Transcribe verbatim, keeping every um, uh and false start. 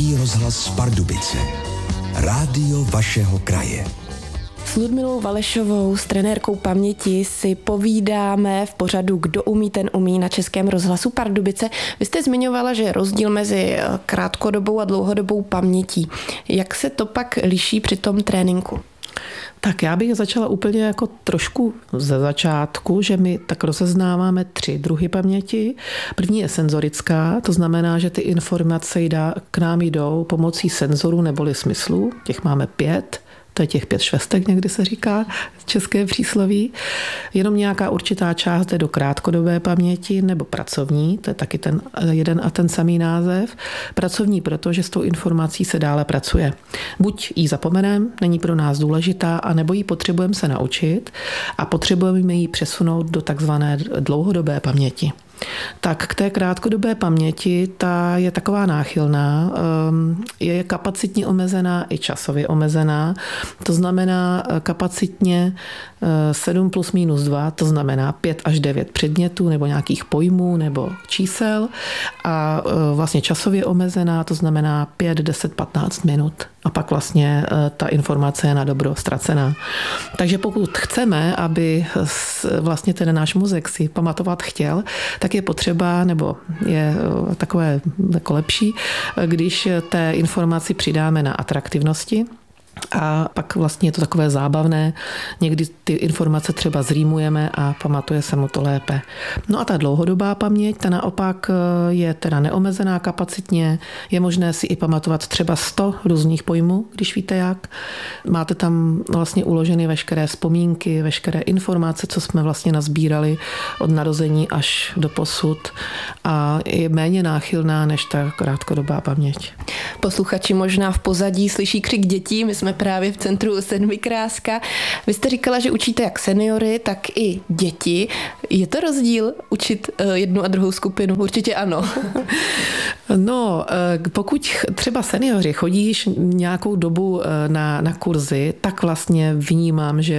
Český rozhlas Pardubice. Rádio vašeho kraje. S Ludmilou Valešovou, s trenérkou paměti, si povídáme v pořadu Kdo umí, ten umí na Českém rozhlasu Pardubice. Vy jste zmiňovala, že je rozdíl mezi krátkodobou a dlouhodobou pamětí. Jak se to pak liší při tom tréninku? Tak já bych začala úplně jako trošku ze začátku, že my tak rozeznáváme tři druhy paměti. První je senzorická, to znamená, že ty informace k nám jdou pomocí senzorů neboli smyslů. Těch máme pět. To je těch pět švestek, někdy se říká, české přísloví. Jenom nějaká určitá část jde do krátkodobé paměti nebo pracovní, to je taky ten jeden a ten samý název. Pracovní, protože s tou informací se dále pracuje. Buď ji zapomeneme, není pro nás důležitá, anebo ji potřebujeme se naučit a potřebujeme ji přesunout do takzvané dlouhodobé paměti. Tak k té krátkodobé paměti, ta je taková náchylná, je kapacitně omezená i časově omezená, to znamená kapacitně sedm plus minus dva, to znamená pět až devět předmětů nebo nějakých pojmů nebo čísel a vlastně časově omezená, to znamená pět, deset, patnáct minut. A pak vlastně ta informace je na dobro ztracená. Takže pokud chceme, aby vlastně ten náš mozek si pamatovat chtěl, tak je potřeba, nebo je takové jako lepší, když té informaci přidáme na atraktivnosti. A pak vlastně je to takové zábavné. Někdy ty informace třeba zrýmujeme a pamatuje se mu to lépe. No a ta dlouhodobá paměť, ta naopak je teda neomezená kapacitně. Je možné si i pamatovat třeba sto různých pojmů, když víte jak. Máte tam vlastně uloženy veškeré vzpomínky, veškeré informace, co jsme vlastně nazbírali od narození až do posud a je méně náchylná než ta krátkodobá paměť. Posluchači možná v pozadí slyší křik dětí, my jsme právě v centru Sedmikráska. Vy jste říkala, že učíte jak seniory, tak i děti. Je to rozdíl učit jednu a druhou skupinu? Určitě ano. No, pokud třeba seniori chodíš nějakou dobu na, na kurzy, tak vlastně vnímám, že